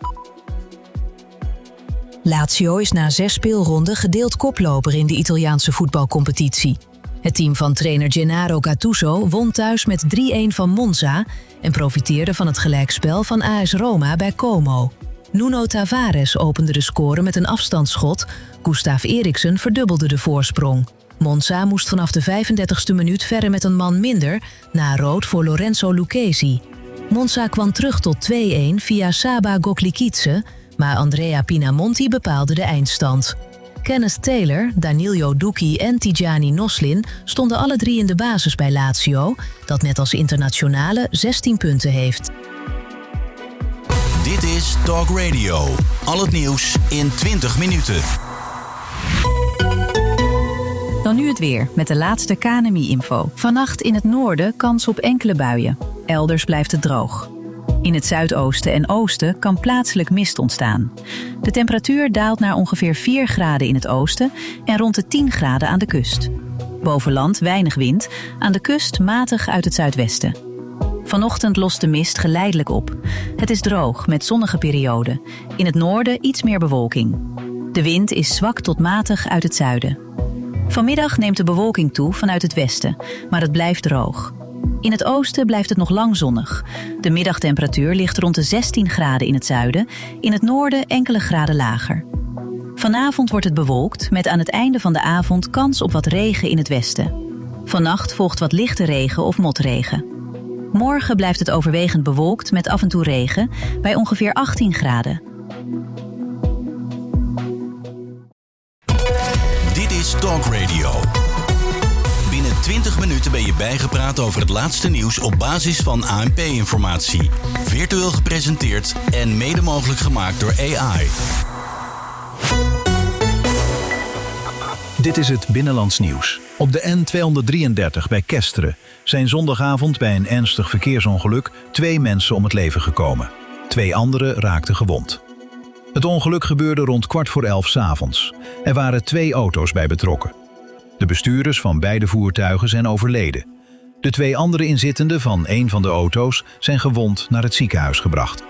Speaker 4: Lazio is na zes speelronden gedeeld koploper in de Italiaanse voetbalcompetitie. Het team van trainer Gennaro Gattuso won thuis met drie-een van Monza en profiteerde van het gelijkspel van A S Roma bij Como. Nuno Tavares opende de score met een afstandsschot. Gustav Eriksen verdubbelde de voorsprong. Monza moest vanaf de vijfendertigste minuut verder met een man minder na rood voor Lorenzo Lucchesi. Monza kwam terug tot twee-een via Saba Goklikidze, maar Andrea Pinamonti bepaalde de eindstand. Kenneth Taylor, Danilo Ducchi en Tijani Noslin stonden alle drie in de basis bij Lazio, dat net als internationale zestien punten heeft.
Speaker 2: Dit is Talk Radio. Al het nieuws in twintig minuten.
Speaker 1: Dan nu het weer met de laatste K N M I-info. Vannacht in het noorden kans op enkele buien. Elders blijft het droog. In het zuidoosten en oosten kan plaatselijk mist ontstaan. De temperatuur daalt naar ongeveer vier graden in het oosten en rond de tien graden aan de kust. Boven land weinig wind, aan de kust matig uit het zuidwesten. Vanochtend lost de mist geleidelijk op. Het is droog met zonnige perioden. In het noorden iets meer bewolking. De wind is zwak tot matig uit het zuiden. Vanmiddag neemt de bewolking toe vanuit het westen, maar het blijft droog. In het oosten blijft het nog lang zonnig. De middagtemperatuur ligt rond de zestien graden in het zuiden, in het noorden enkele graden lager. Vanavond wordt het bewolkt, met aan het einde van de avond kans op wat regen in het westen. Vannacht volgt wat lichte regen of motregen. Morgen blijft het overwegend bewolkt met af en toe regen, bij ongeveer achttien graden.
Speaker 2: Dit is Talk Radio. Binnen twintig minuten ben je bijgepraat over het laatste nieuws op basis van A N P-informatie. Virtueel gepresenteerd en mede mogelijk gemaakt door A I.
Speaker 3: Dit is het Binnenlands Nieuws. Op de N tweehonderddrieëndertig bij Kesteren zijn zondagavond bij een ernstig verkeersongeluk twee mensen om het leven gekomen. Twee anderen raakten gewond. Het ongeluk gebeurde rond kwart voor elf 's avonds. Er waren twee auto's bij betrokken. De bestuurders van beide voertuigen zijn overleden. De twee andere inzittenden van één van de auto's zijn gewond naar het ziekenhuis gebracht.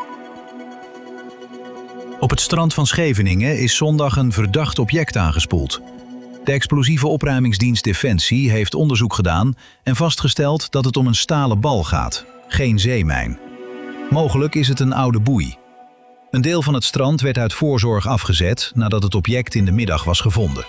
Speaker 3: Op het strand van Scheveningen is zondag een verdacht object aangespoeld. De explosieve opruimingsdienst Defensie heeft onderzoek gedaan en vastgesteld dat het om een stalen bal gaat, geen zeemijn. Mogelijk is het een oude boei. Een deel van het strand werd uit voorzorg afgezet nadat het object in de middag was gevonden.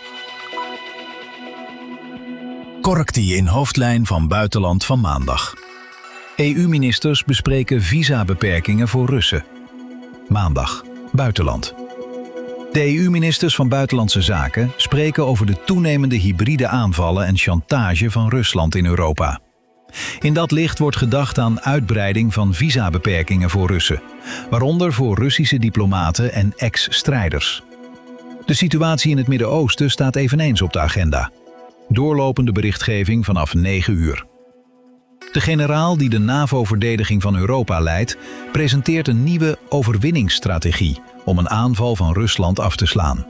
Speaker 3: Correctie in hoofdlijn van buitenland van maandag. E U-ministers bespreken visabeperkingen voor Russen. Maandag, buitenland. De E U-ministers van Buitenlandse Zaken spreken over de toenemende hybride aanvallen en chantage van Rusland in Europa. In dat licht wordt gedacht aan uitbreiding van visabeperkingen voor Russen, waaronder voor Russische diplomaten en ex-strijders. De situatie in het Midden-Oosten staat eveneens op de agenda. Doorlopende berichtgeving vanaf negen uur. De generaal die de NAVO-verdediging van Europa leidt, presenteert een nieuwe overwinningsstrategie om een aanval van Rusland af te slaan.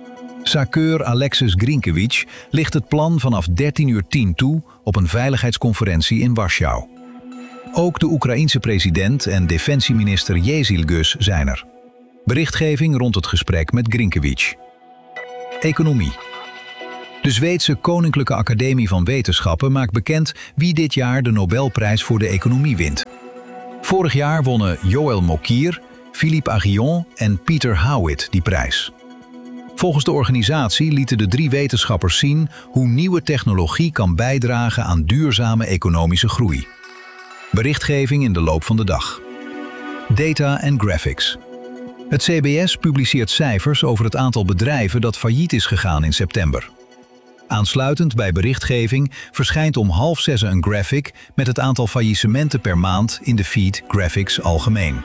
Speaker 3: Sakeur Alexis Grinkiewicz ligt het plan vanaf dertien uur tien toe op een veiligheidsconferentie in Warschau. Ook de Oekraïense president en defensieminister Jezilgus zijn er. Berichtgeving rond het gesprek met Grinkiewicz. Economie. De Zweedse Koninklijke Academie van Wetenschappen maakt bekend wie dit jaar de Nobelprijs voor de economie wint. Vorig jaar wonnen Joël Mokyr, Philippe Aghion en Peter Howitt die prijs. Volgens de organisatie lieten de drie wetenschappers zien hoe nieuwe technologie kan bijdragen aan duurzame economische groei. Berichtgeving in de loop van de dag. Data en graphics. Het C B S publiceert cijfers over het aantal bedrijven dat failliet is gegaan in september. Aansluitend bij berichtgeving verschijnt om half zes een graphic met het aantal faillissementen per maand in de feed Graphics Algemeen.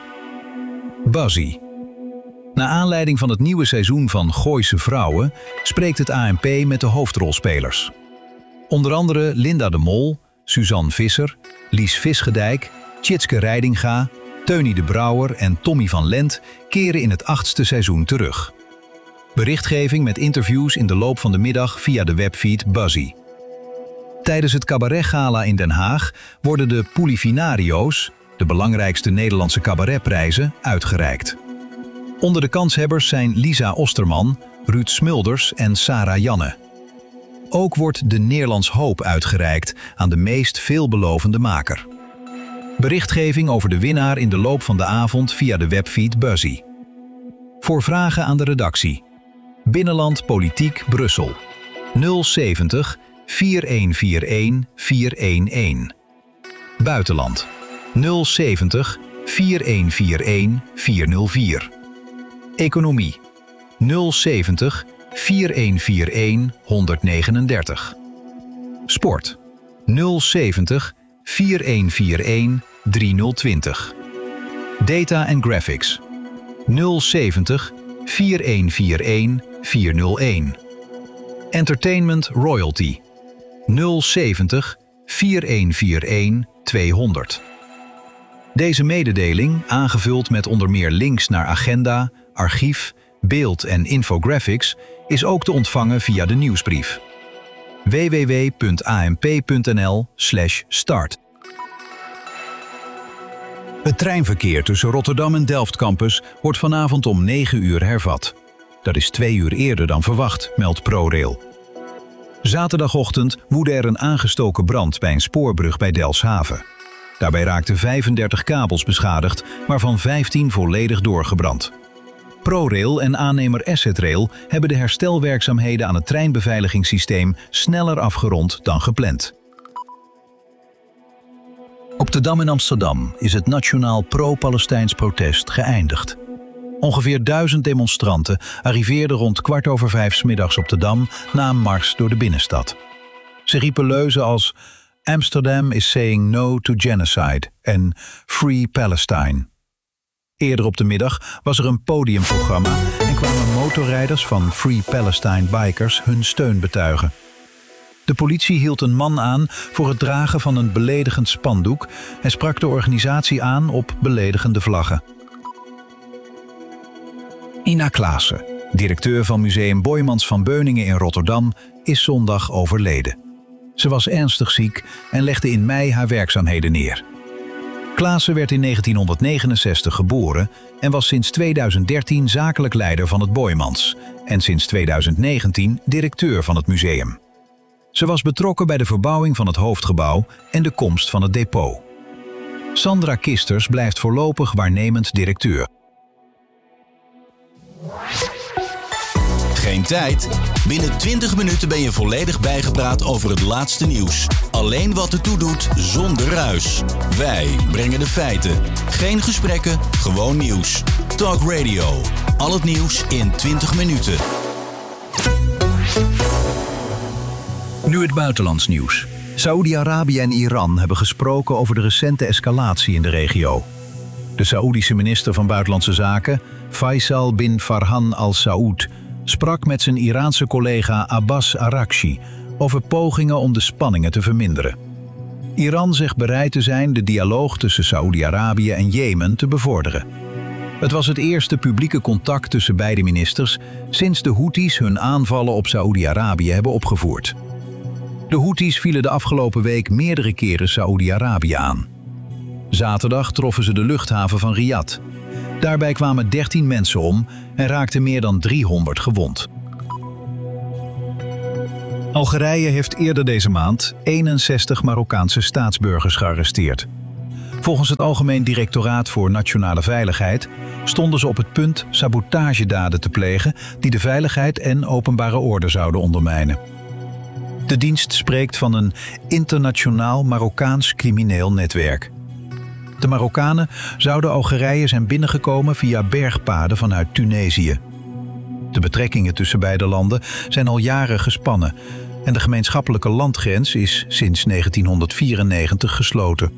Speaker 3: Buzzy. Naar aanleiding van het nieuwe seizoen van Gooise Vrouwen spreekt het A N P met de hoofdrolspelers. Onder andere Linda de Mol, Suzanne Visser, Lies Visgedijk, Tjitske Reidinga, Teunie de Brouwer en Tommy van Lent keren in het achtste seizoen terug. Berichtgeving met interviews in de loop van de middag via de webfeed Buzzy. Tijdens het cabaretgala in Den Haag worden de Pulifinario's, de belangrijkste Nederlandse cabaretprijzen, uitgereikt. Onder de kanshebbers zijn Lisa Osterman, Ruud Smulders en Sarah Janne. Ook wordt de Neerlands Hoop uitgereikt aan de meest veelbelovende maker. Berichtgeving over de winnaar in de loop van de avond via de webfeed Buzzy. Voor vragen aan de redactie. Binnenland Politiek Brussel. nul zeventig vier een vier een vier een een. Buitenland. nul zeventig vier een vier een vier nul vier. Economie. nul zeventig vier een vier een honderdnegenendertig. Sport. nul zeventig vier een vier een drie nul twintig. Data en graphics. nul zeventig vier een vier een vier nul een. Entertainment royalty. nul zeventig vier een vier een tweehonderd. Deze mededeling, aangevuld met onder meer links naar agenda, archief, beeld en infographics, is ook te ontvangen via de nieuwsbrief. w w w punt a n p punt n l slash start. Het treinverkeer tussen Rotterdam en Delft Campus wordt vanavond om negen uur hervat. Dat is twee uur eerder dan verwacht, meldt ProRail. Zaterdagochtend woedde er een aangestoken brand bij een spoorbrug bij Delfshaven. Daarbij raakten vijfendertig kabels beschadigd, waarvan vijftien volledig doorgebrand. ProRail en aannemer Assetrail hebben de herstelwerkzaamheden aan het treinbeveiligingssysteem sneller afgerond dan gepland. Op de Dam in Amsterdam is het nationaal pro-Palestijns protest geëindigd. Ongeveer duizend demonstranten arriveerden rond kwart over vijf 's middags op de Dam na een mars door de binnenstad. Ze riepen leuzen als Amsterdam is saying no to genocide en Free Palestine. Eerder op de middag was er een podiumprogramma en kwamen motorrijders van Free Palestine Bikers hun steun betuigen. De politie hield een man aan voor het dragen van een beledigend spandoek en sprak de organisatie aan op beledigende vlaggen. Ina Klaassen, directeur van Museum Boijmans van Beuningen in Rotterdam, is zondag overleden. Ze was ernstig ziek en legde in mei haar werkzaamheden neer. Klaassen werd in negentienhonderdnegenenzestig geboren en was sinds tweeduizend dertien zakelijk leider van het Boijmans en sinds tweeduizend negentien directeur van het museum. Ze was betrokken bij de verbouwing van het hoofdgebouw en de komst van het depot. Sandra Kisters blijft voorlopig waarnemend directeur.
Speaker 2: Geen tijd? Binnen twintig minuten ben je volledig bijgepraat over het laatste nieuws. Alleen wat ertoe doet, zonder ruis. Wij brengen de feiten. Geen gesprekken, gewoon nieuws. Talk Radio. Al het nieuws in twintig minuten.
Speaker 3: Nu het buitenlands nieuws. Saoedi-Arabië en Iran hebben gesproken over de recente escalatie in de regio. De Saoedische minister van Buitenlandse Zaken, Faisal bin Farhan al Saud, sprak met zijn Iraanse collega Abbas Araghchi over pogingen om de spanningen te verminderen. Iran zegt bereid te zijn de dialoog tussen Saoedi-Arabië en Jemen te bevorderen. Het was het eerste publieke contact tussen beide ministers sinds de Houthis hun aanvallen op Saoedi-Arabië hebben opgevoerd. De Houthis vielen de afgelopen week meerdere keren Saoedi-Arabië aan. Zaterdag troffen ze de luchthaven van Riyadh. Daarbij kwamen dertien mensen om en raakten meer dan driehonderd gewond. Algerije heeft eerder deze maand eenenzestig Marokkaanse staatsburgers gearresteerd. Volgens het Algemeen Directoraat voor Nationale Veiligheid stonden ze op het punt sabotagedaden te plegen die de veiligheid en openbare orde zouden ondermijnen. De dienst spreekt van een internationaal Marokkaans crimineel netwerk. De Marokkanen zouden Algerije zijn binnengekomen via bergpaden vanuit Tunesië. De betrekkingen tussen beide landen zijn al jaren gespannen en de gemeenschappelijke landgrens is sinds negentienhonderdvierennegentig gesloten.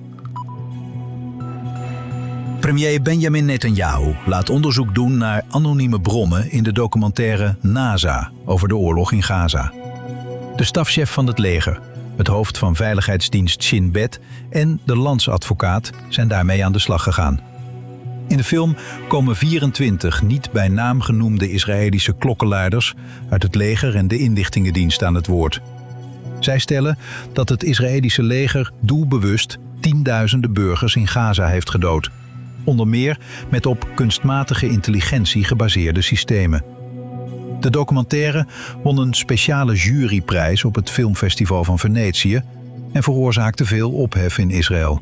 Speaker 3: Premier Benjamin Netanyahu laat onderzoek doen naar anonieme bronnen in de documentaire NASA over de oorlog in Gaza. De stafchef van het leger, het hoofd van veiligheidsdienst Shin Bet en de landsadvocaat zijn daarmee aan de slag gegaan. In de film komen vierentwintig niet bij naam genoemde Israëlische klokkenluiders uit het leger en de inlichtingendienst aan het woord. Zij stellen dat het Israëlische leger doelbewust tienduizenden burgers in Gaza heeft gedood. Onder meer met op kunstmatige intelligentie gebaseerde systemen. De documentaire won een speciale juryprijs op het filmfestival van Venetië en veroorzaakte veel ophef in Israël.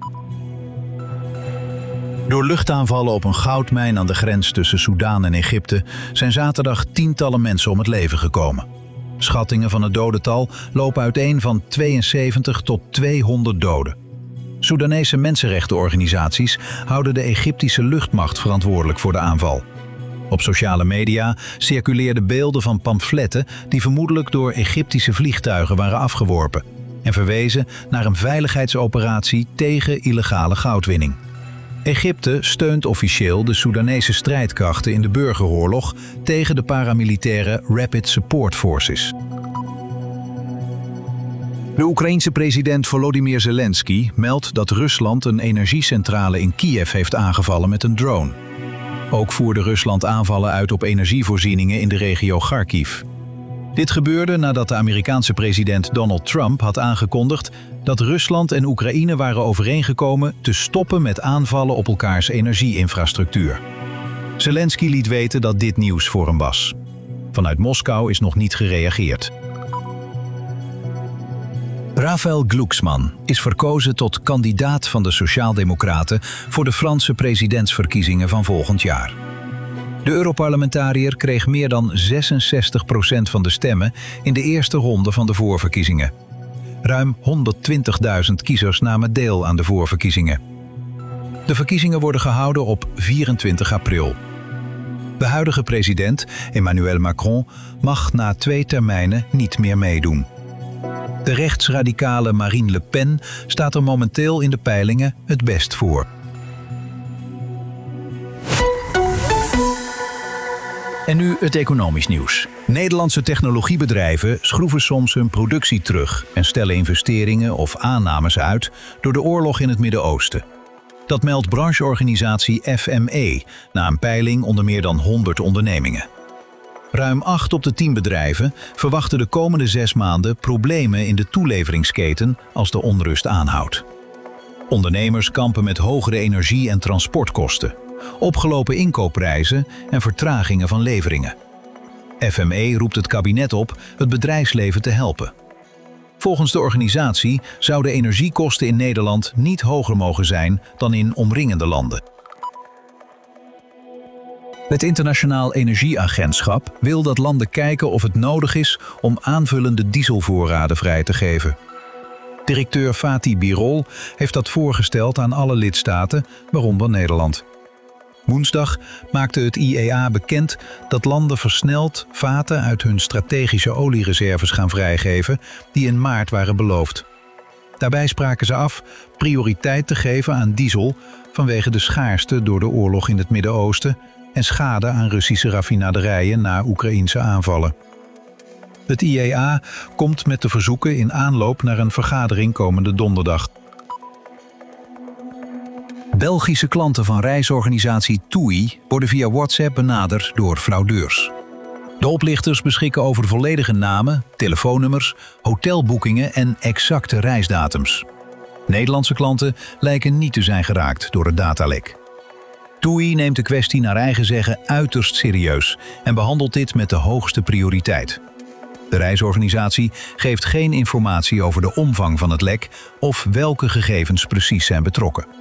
Speaker 3: Door luchtaanvallen op een goudmijn aan de grens tussen Soedan en Egypte zijn zaterdag tientallen mensen om het leven gekomen. Schattingen van het dodental lopen uiteen van tweeënzeventig tot tweehonderd doden. Soedanese mensenrechtenorganisaties houden de Egyptische luchtmacht verantwoordelijk voor de aanval. Op sociale media circuleerden beelden van pamfletten die vermoedelijk door Egyptische vliegtuigen waren afgeworpen en verwezen naar een veiligheidsoperatie tegen illegale goudwinning. Egypte steunt officieel de Soedanese strijdkrachten in de burgeroorlog tegen de paramilitaire Rapid Support Forces. De Oekraïense president Volodymyr Zelensky meldt dat Rusland een energiecentrale in Kiev heeft aangevallen met een drone. Ook voerde Rusland aanvallen uit op energievoorzieningen in de regio Kharkiv. Dit gebeurde nadat de Amerikaanse president Donald Trump had aangekondigd dat Rusland en Oekraïne waren overeengekomen te stoppen met aanvallen op elkaars energieinfrastructuur. Zelensky liet weten dat dit nieuws voor hem was. Vanuit Moskou is nog niet gereageerd. Raphaël Glucksmann is verkozen tot kandidaat van de Sociaaldemocraten voor de Franse presidentsverkiezingen van volgend jaar. De Europarlementariër kreeg meer dan zesenzestig procent van de stemmen in de eerste ronde van de voorverkiezingen. Ruim honderdtwintigduizend kiezers namen deel aan de voorverkiezingen. De verkiezingen worden gehouden op vierentwintig april. De huidige president, Emmanuel Macron, mag na twee termijnen niet meer meedoen. De rechtsradicale Marine Le Pen staat er momenteel in de peilingen het best voor. En nu het economisch nieuws. Nederlandse technologiebedrijven schroeven soms hun productie terug en stellen investeringen of aannames uit door de oorlog in het Midden-Oosten. Dat meldt brancheorganisatie F M E na een peiling onder meer dan honderd ondernemingen. Ruim acht op de tien bedrijven verwachten de komende zes maanden problemen in de toeleveringsketen als de onrust aanhoudt. Ondernemers kampen met hogere energie- en transportkosten, opgelopen inkoopprijzen en vertragingen van leveringen. F M E roept het kabinet op het bedrijfsleven te helpen. Volgens de organisatie zouden energiekosten in Nederland niet hoger mogen zijn dan in omringende landen. Het Internationaal Energieagentschap wil dat landen kijken of het nodig is om aanvullende dieselvoorraden vrij te geven. Directeur Fatih Birol heeft dat voorgesteld aan alle lidstaten, waaronder Nederland. Woensdag maakte het I E A bekend dat landen versneld vaten uit hun strategische oliereserves gaan vrijgeven die in maart waren beloofd. Daarbij spraken ze af prioriteit te geven aan diesel vanwege de schaarste door de oorlog in het Midden-Oosten en schade aan Russische raffinaderijen na Oekraïense aanvallen. Het I E A komt met de verzoeken in aanloop naar een vergadering komende donderdag. Belgische klanten van reisorganisatie TUI worden via WhatsApp benaderd door fraudeurs. De oplichters beschikken over volledige namen, telefoonnummers, hotelboekingen en exacte reisdatums. Nederlandse klanten lijken niet te zijn geraakt door het datalek. TUI neemt de kwestie naar eigen zeggen uiterst serieus en behandelt dit met de hoogste prioriteit. De reisorganisatie geeft geen informatie over de omvang van het lek of welke gegevens precies zijn betrokken.